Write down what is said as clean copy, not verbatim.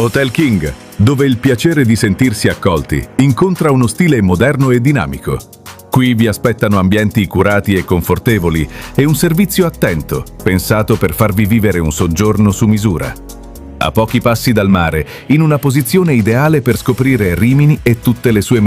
Hotel King, dove il piacere di sentirsi accolti incontra uno stile moderno e dinamico. Qui vi aspettano ambienti curati e confortevoli e un servizio attento, pensato per farvi vivere un soggiorno su misura. A pochi passi dal mare, in una posizione ideale per scoprire Rimini e tutte le sue